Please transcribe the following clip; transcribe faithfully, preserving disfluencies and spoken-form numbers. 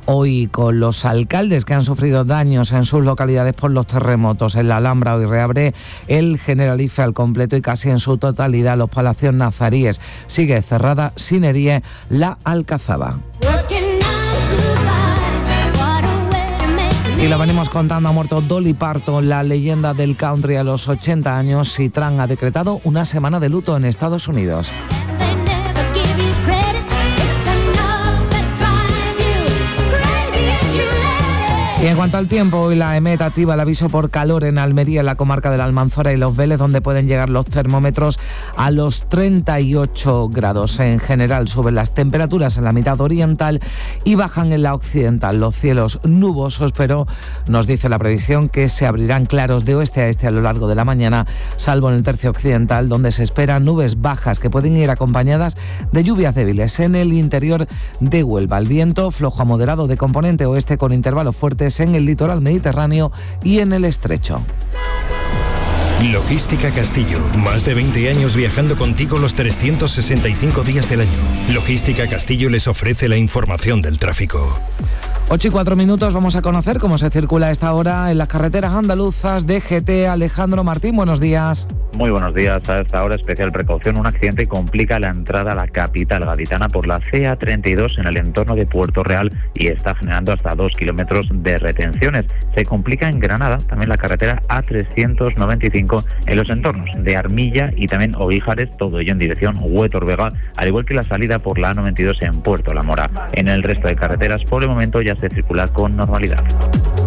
hoy con los alcaldes que han sufrido daños en sus localidades por los terremotos. En la Alhambra hoy reabre el Generalife al completo y casi en su totalidad los palacios nazaríes. Sigue cerrada sine die la Alcazaba. Y lo venimos contando, ha muerto Dolly Parton, la leyenda del country a los ochenta años. Y Trump ha decretado una semana de luto en Estados Unidos. Y en cuanto al tiempo, hoy la EMET activa el aviso por calor en Almería, en la comarca de la Almanzora y Los Vélez, donde pueden llegar los termómetros a los treinta y ocho grados. En general suben las temperaturas en la mitad oriental y bajan en la occidental. Los cielos nubosos, pero nos dice la previsión que se abrirán claros de oeste a este a lo largo de la mañana, salvo en el tercio occidental, donde se esperan nubes bajas que pueden ir acompañadas de lluvias débiles. En el interior de Huelva, el viento flojo a moderado de componente oeste con intervalos fuertes en el litoral mediterráneo y en el estrecho. Logística Castillo, más de veinte años viajando contigo los trescientos sesenta y cinco días del año. Logística Castillo les ofrece la información del tráfico. ocho y cuatro minutos, vamos a conocer cómo se circula a esta hora en las carreteras andaluzas. D G T, Alejandro Martín, buenos días. Muy buenos días. A esta hora, especial precaución, un accidente complica la entrada a la capital gaditana por la C A treinta y dos en el entorno de Puerto Real y está generando hasta dos kilómetros de retenciones. Se complica en Granada también la carretera A trescientos noventa y cinco en los entornos de Armilla y también Ovíjares, todo ello en dirección Huetor-Vega, al igual que la salida por la A noventa y dos en Puerto La Mora. En el resto de carreteras, por el momento, ya se circula con normalidad.